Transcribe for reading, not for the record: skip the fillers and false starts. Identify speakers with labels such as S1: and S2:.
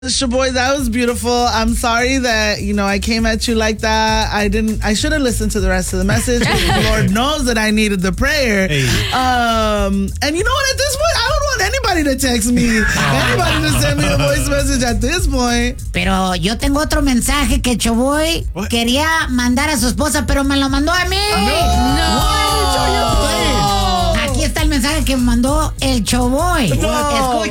S1: Shaboy, that was beautiful. I'm sorry that, I came at you like that. I should have listened to the rest of the message. The Lord knows that I needed the prayer.
S2: Hey.
S1: And you know what? At this point, I don't want anybody to text me. Anybody to send me a voice message at this point.
S3: Pero yo tengo otro mensaje que Choboy quería mandar a su esposa, pero me lo mandó a mí.
S1: No.
S3: Aquí está el mensaje que mandó el Choboy.
S1: No.